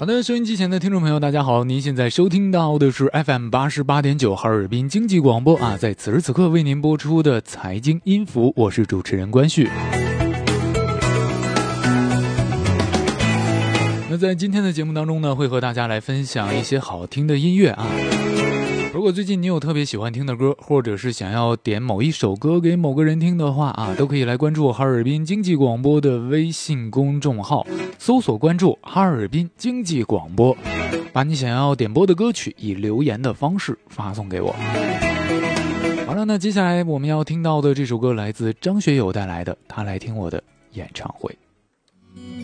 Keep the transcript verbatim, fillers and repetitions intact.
好的，收音机前的听众朋友大家好，您现在收听到的是 F M 八十八点九 哈尔滨经济广播啊，在此时此刻为您播出的财经音符，我是主持人关旭。那在今天的节目当中呢，会和大家来分享一些好听的音乐啊。如果最近你有特别喜欢听的歌，或者是想要点某一首歌给某个人听的话啊，都可以来关注哈尔滨经济广播的微信公众号，搜索关注哈尔滨经济广播，把你想要点播的歌曲以留言的方式发送给我。好了，那接下来我们要听到的这首歌来自张学友带来的《他来听我的演唱会》。